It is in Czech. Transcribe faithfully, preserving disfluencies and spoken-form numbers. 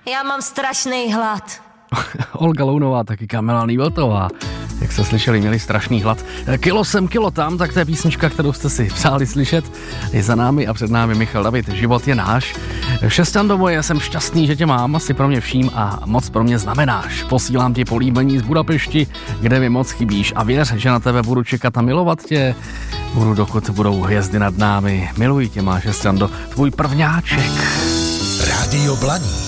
Já mám strašný hlad. Olga Lounová, taky Kamila Nýveltová. Jak jste slyšeli, měli strašný hlad. Kilo sem, kilo tam, tak to je písnička, kterou jste si přáli slyšet. Je za námi a před námi Michal David. Život je náš. Šesťando moje, jsem šťastný, že tě mám, asi pro mě vším a moc pro mě znamenáš. Posílám ti políbení z Budapešti, kde mi moc chybíš a věř, že na tebe budu čekat a milovat tě. Budu, dokud budou hvězdy nad námi. Miluji tě, má Šesťando, tvůj prvňáček. Rádio Blaník.